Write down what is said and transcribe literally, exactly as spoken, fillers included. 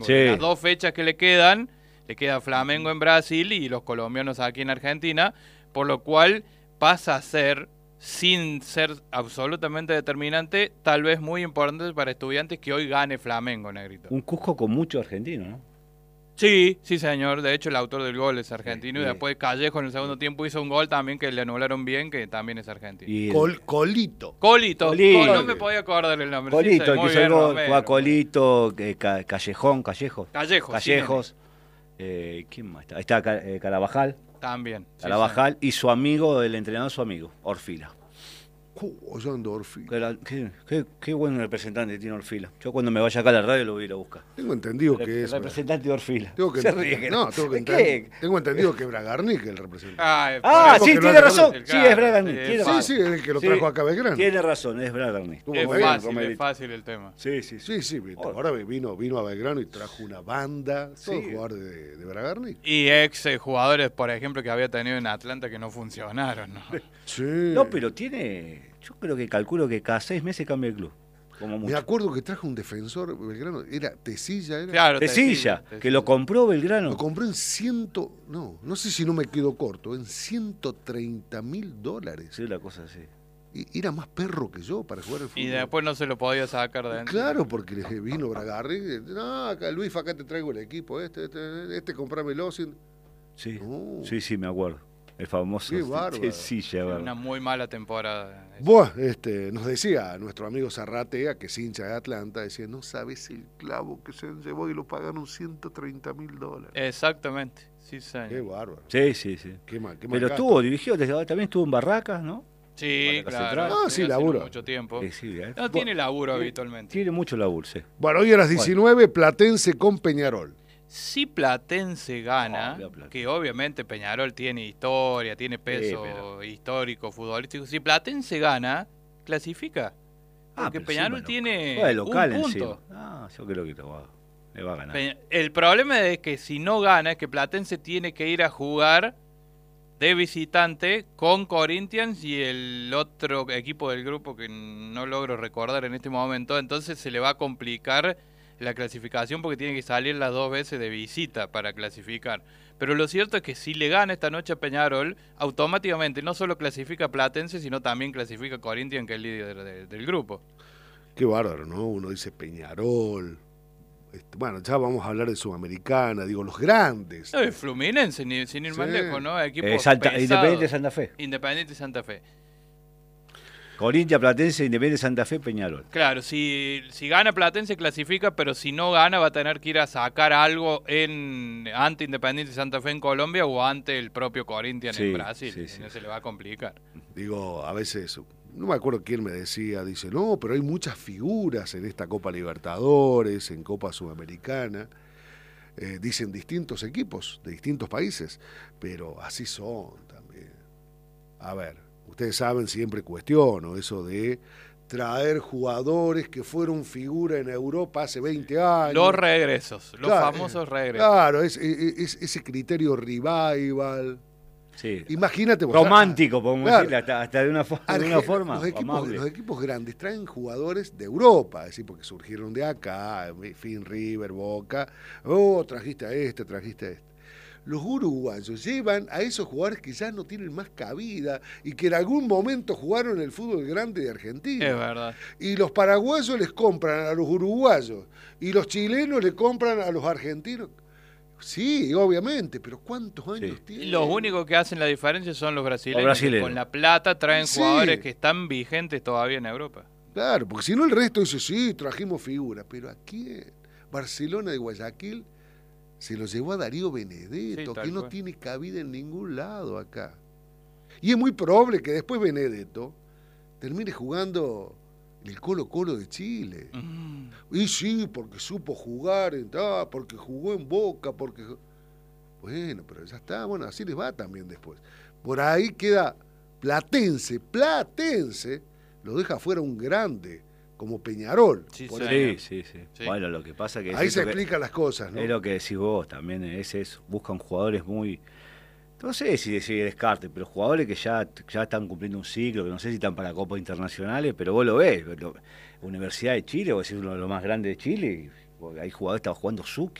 Sí. Las dos fechas que le quedan, le queda Flamengo en Brasil y los colombianos aquí en Argentina, por lo cual pasa a ser, sin ser absolutamente determinante, tal vez muy importante para Estudiantes que hoy gane Flamengo, Negrito. Un Cusco con mucho argentino, ¿no? Sí, sí señor, de hecho el autor del gol es argentino Sí, y sí. después Callejo en el segundo tiempo hizo un gol también que le anularon bien, que también es argentino. Y el- Col- Colito. Colito, Colito. Col- no me podía acordar el nombre. Colito, sí, el que muy hizo el bien, gol, Romero. fue a Colito, que Ca- Callejón, Callejos. Callejos, Callejos. Eh, ¿Quién más está? Ahí está Ca- eh, Carabajal. También. sí, Carabajal y su amigo, el entrenador, su amigo, Orfila. Uh, yo ando Orfi. Que la- Qué, qué- qué buen representante tiene Orfila. Yo cuando me vaya acá a la radio lo voy a ir a buscar. Tengo entendido El, que el es. representante de Orfila. Tengo que, Se ríe que no, tengo que ¿De entender- qué? Tengo entendido que Bragarnik es el representante. Ah, es Ah, por sí, eso. porque tiene lo- razón. el- Sí, claro, es Bragarnik. sí, tiene es Sí, razón. sí, el que lo trajo acá a Belgrano. Tiene razón, es Bragarnik. Estuvo Es muy bien, fácil, Romerito. es fácil el tema. Sí, sí, sí. Sí, sí, ahora vino, vino a Belgrano y trajo una banda, todo Sí. jugador de, de Bragarnik. Y ex eh, jugadores, por ejemplo, que había tenido en Atlanta que no funcionaron, ¿no? Sí. No, pero tiene. Yo creo que calculo que cada seis meses cambia el club. Como Me mucho. acuerdo que trajo un defensor Belgrano, era Tesilla, era. Claro, Tesilla, Tesilla, que lo compró Belgrano. Lo compró en ciento, no, no sé si no me quedo corto, en ciento treinta mil dólares. Sí, la cosa así. Y era más perro que yo para jugar al fútbol. Y después no se lo podía sacar de dentro. Claro, porque le vino Bragarnik, no, acá, Luis, acá te traigo el equipo, este, este, este comprámelo. Sin... Sí, No. sí, sí, me acuerdo. El famoso Qué bárbaro. Tesilla, Una ¿verdad? muy mala temporada. Buah, este, nos decía nuestro amigo Zarratea, que es hincha de Atlanta, decía, no sabes el clavo que se llevó y lo pagaron ciento treinta mil dólares. Exactamente, sí Qué señor. bárbaro. Sí, sí, sí. Qué mal, qué mal Pero gasto. estuvo, dirigió, desde- también estuvo en Barracas, ¿no? Sí, Barraca claro. Central. Ah, sí, hace laburo. mucho tiempo. Sí, sí, eh. No tiene laburo habitualmente. Tiene mucho laburo, sí. Bueno, hoy a las diecinueve, Platense con Peñarol. Si Platense gana, Oh, la Platense. que obviamente Peñarol tiene historia, tiene peso pero- histórico, futbolístico. Si Platense gana, clasifica. Ah, Porque pero Peñarol encima tiene Juega de local un punto. encima. Ah, yo creo que lo va, le va a ganar. Peña- El problema es que si no gana, es que Platense tiene que ir a jugar de visitante con Corinthians y el otro equipo del grupo que no logro recordar en este momento. Entonces se le va a complicar la clasificación porque tiene que salir las dos veces de visita para clasificar. Pero lo cierto es que si le gana esta noche a Peñarol, automáticamente no solo clasifica a Platense, sino también clasifica a Corinthians, que es el líder de- del grupo. Qué bárbaro, ¿no? Uno dice Peñarol. Este, bueno, ya vamos a hablar de Sudamericana, digo, los grandes. No, el Fluminense, ni- sin ir más Sí. lejos, ¿no? Equipos Eh, Salta- pesados. Independiente Santa Fe. Independiente Santa Fe. Corinthians, Platense, Independiente Santa Fe, Peñarol. Claro, si, si gana Platense clasifica, pero si no gana va a tener que ir a sacar algo en ante Independiente Santa Fe en Colombia o ante el propio Corinthians Sí, en Brasil. sí, sí, No se le va a complicar. Digo, a veces, no me acuerdo quién me decía, dice, no, pero hay muchas figuras en esta Copa Libertadores, en Copa Sudamericana. Eh, dicen distintos equipos de distintos países, pero así son también. A ver, ustedes saben, siempre cuestiono eso de traer jugadores que fueron figura en Europa hace veinte años. Los regresos, los Claro, famosos eh, regresos. Claro, es, es- es- ese criterio revival. Sí. Imagínate vos, Romántico, podemos claro. decirle, hasta, hasta de una, fo- de Arge- una forma los equipos, amable. los equipos grandes traen jugadores de Europa, es decir, porque surgieron de acá, Fin River, Boca, oh, trajiste a este, trajiste a este. Los uruguayos llevan a esos jugadores que ya no tienen más cabida y que en algún momento jugaron en el fútbol grande de Argentina. Es verdad. Y los paraguayos les compran a los uruguayos y los chilenos le compran a los argentinos. Sí, obviamente, pero ¿cuántos años Sí. tienen? Los únicos que hacen la diferencia son los brasileños. Los brasileños. Que con la plata traen Sí. jugadores que están vigentes todavía en Europa. Claro, porque si no el resto dice, sí, trajimos figuras, pero ¿a quién? Barcelona de Guayaquil se lo llevó a Darío Benedetto, Sí, tal que no cual. tiene cabida en ningún lado acá. Y es muy probable que después Benedetto termine jugando en el Colo Colo de Chile. Mm. Y sí, porque supo jugar, en, ah, porque jugó en Boca, porque... Bueno, pero ya está, bueno, así les va también después. Por ahí queda Platense, Platense, lo deja fuera un grande, como Peñarol. Sí, Por sí. ahí Sí, sí, sí, Sí. Bueno, lo que pasa que es ahí eso se que- explican las cosas, ¿no? es lo que decís vos también, es eso. Buscan jugadores muy, no sé si decir descarte, pero jugadores que ya, ya están cumpliendo un ciclo, que no sé si están para copas internacionales, pero vos lo ves. Lo- Universidad de Chile, vos decís uno de los más grandes de Chile, porque hay jugadores que estaban jugando Zucchi